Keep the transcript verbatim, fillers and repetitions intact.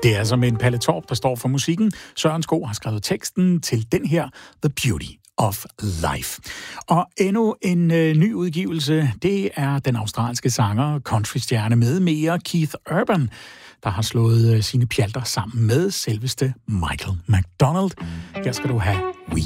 Det er altså med en Palle Torp, der står for musikken. Søren Sko har skrevet teksten til den her, The Beauty of Life. Og endnu en øh, ny udgivelse, det er den australske sanger, countrystjerne med mere, Keith Urban, der har slået øh, sine pjalter sammen med selveste Michael McDonald. Her skal du have We